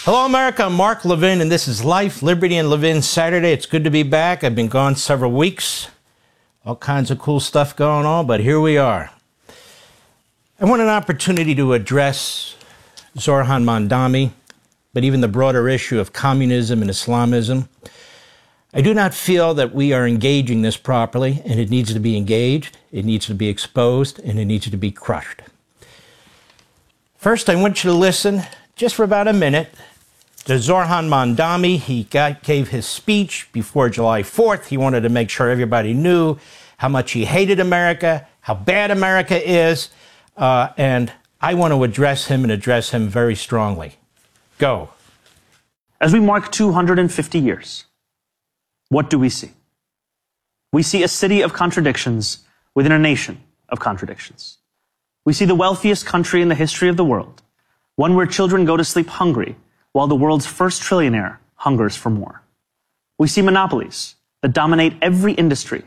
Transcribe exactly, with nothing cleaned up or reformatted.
Hello, America. I'm Mark Levin, and this is Life, Liberty, and Levin Saturday. It's good to be back. I've been gone several weeks. All kinds of cool stuff going on, but here we are. I want an opportunity to address Zohran Mamdani, but even the broader issue of communism and Islamism. I do not feel that we are engaging this properly, and it needs to be engaged, it needs to be exposed, and it needs to be crushed. First, I want you to listen, just for about a minute, to Zohran Mamdani. He got, gave his speech before July fourth. He wanted to make sure everybody knew how much he hated America, how bad America is, uh, and I want to address him and address him very strongly. Go. As we mark two hundred fifty years, what do we see? We see a city of contradictions within a nation of contradictions. We see the wealthiest country in the history of the world, one where children go to sleep hungry, while the world's first trillionaire hungers for more. We see monopolies that dominate every industry